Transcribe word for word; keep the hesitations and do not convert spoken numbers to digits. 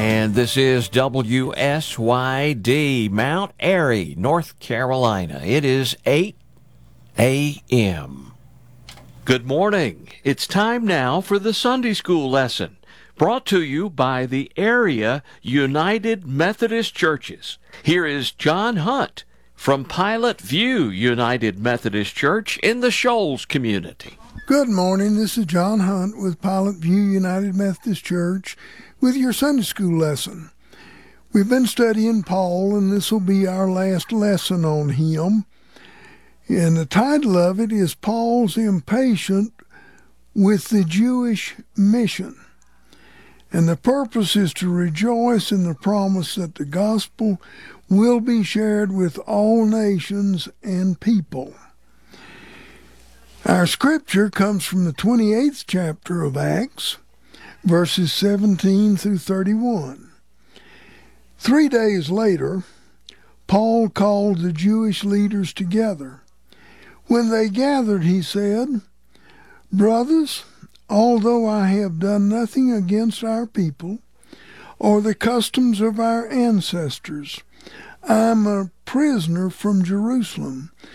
And this is W S Y D, Mount Airy, North Carolina. It is eight a.m. Good morning. It's time now for the Sunday School lesson, brought to you by the Area United Methodist Churches. Here is John Hunt from Pilot View United Methodist Church in the Shoals community. Good morning. This is John Hunt with Pilot View United Methodist Church with your Sunday School lesson. We've been studying Paul, and this will be our last lesson on him. And the title of it is Paul's Impatient with the Jewish Mission. And the purpose is to rejoice in the promise that the gospel will be shared with all nations and people. Our scripture comes from the twenty-eighth chapter of Acts, verses seventeen through thirty-one. Three days later, Paul called the Jewish leaders together. When they gathered, he said, "Brothers, although I have done nothing against our people or the customs of our ancestors, I am a prisoner from Jerusalem,